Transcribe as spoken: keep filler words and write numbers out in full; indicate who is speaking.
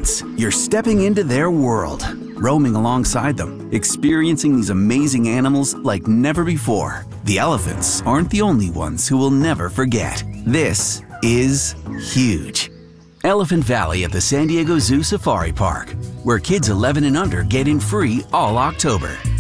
Speaker 1: elephants, you're stepping into their world, roaming alongside them, experiencing these amazing animals like never before. The elephants aren't the only ones who will never forget. This is huge. Elephant Valley at the San Diego Zoo Safari Park, where kids eleven and under get in free all October.